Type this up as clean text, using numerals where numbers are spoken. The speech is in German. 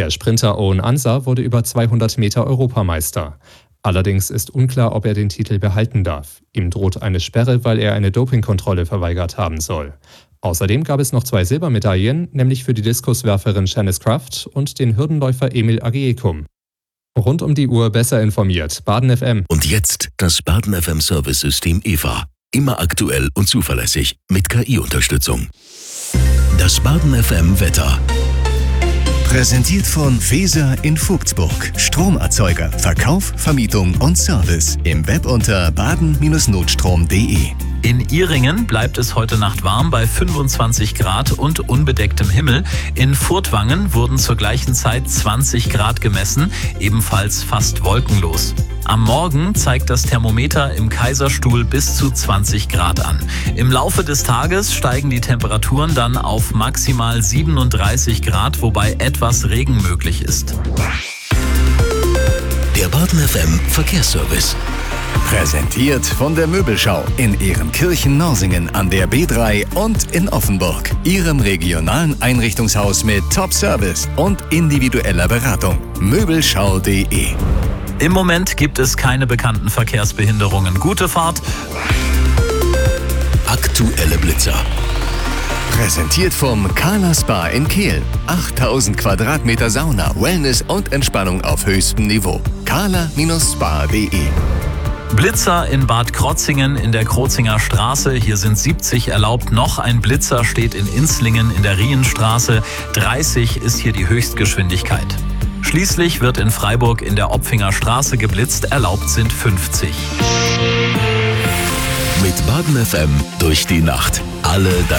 Der Sprinter Owen Ansah wurde über 200 Meter Europameister. Allerdings ist unklar, ob er den Titel behalten darf. Ihm droht eine Sperre, weil er eine Dopingkontrolle verweigert haben soll. Außerdem gab es noch 2 Silbermedaillen, nämlich für die Diskuswerferin Shanice Kraft und den Hürdenläufer Emil Agiekum. Rund um die Uhr besser informiert. Baden FM. Und jetzt das Baden FM Service-System EVA. Immer aktuell und zuverlässig mit KI-Unterstützung. Das Baden FM Wetter. Präsentiert von Feser in Vogtsburg. Stromerzeuger, Verkauf, Vermietung und Service. Im Web unter baden-notstrom.de. In Ihringen bleibt es heute Nacht warm bei 25 Grad und unbedecktem Himmel. In Furtwangen wurden zur gleichen Zeit 20 Grad gemessen, ebenfalls fast wolkenlos. Am Morgen zeigt das Thermometer im Kaiserstuhl bis zu 20 Grad an. Im Laufe des Tages steigen die Temperaturen dann auf maximal 37 Grad, wobei etwas Regen möglich ist. Der Baden FM Verkehrsservice. Präsentiert von der Möbelschau in Ehrenkirchen-Norsingen an der B3 und in Offenburg. Ihrem regionalen Einrichtungshaus mit Top-Service und individueller Beratung. Möbelschau.de. Im Moment gibt es keine bekannten Verkehrsbehinderungen. Gute Fahrt. Aktuelle Blitzer. Präsentiert vom Kala Spa in Kehl. 8000 Quadratmeter Sauna, Wellness und Entspannung auf höchstem Niveau. kala-spa.de. Blitzer in Bad Krotzingen in der Krozinger Straße. Hier sind 70 erlaubt. Noch ein Blitzer steht in Inslingen in der Rienstraße. 30 ist hier die Höchstgeschwindigkeit. Schließlich wird in Freiburg in der Opfinger Straße geblitzt. Erlaubt sind 50. Mit Baden FM durch die Nacht. Alle deine